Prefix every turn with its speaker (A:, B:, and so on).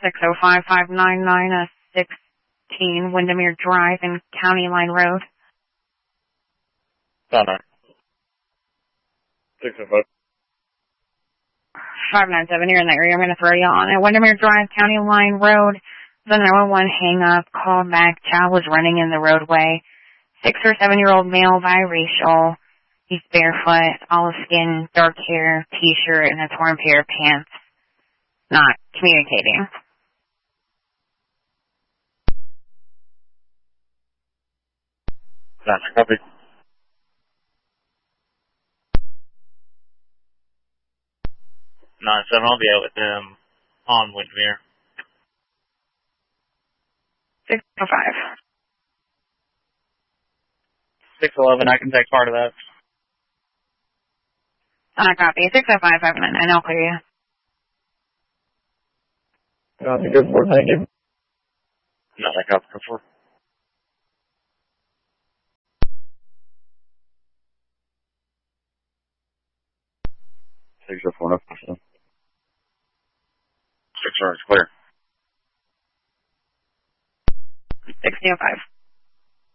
A: 605-599 16 Windermere Drive and County Line Road.
B: Connor. 605.
A: 597, you're in the area. I'm going to throw you on at Windermere Drive, County Line Road. The 911 hang up, call back. Child was running in the roadway. 6 or 7-year-old male, biracial. He's barefoot, olive skin, dark hair, t-shirt, and a torn pair of pants. Not communicating.
B: Gotcha, copy. Nine seven, I'll be out with them on Windermere.
A: 605.
B: 611, I can take part of that.
A: Copy. 605-599, I'll clear you.
B: Copy, good for thank you. No, I copy, good for. 604, no question. 6 is clear.
A: 605.